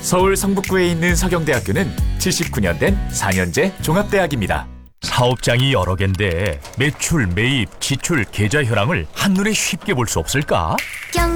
서울 성북구에 있는 서경대학교는 79년 된 4년제 종합대학입니다. 사업장이 여러 개인데 매출, 매입, 지출, 계좌 현황을 한눈에 쉽게 볼 수 없을까?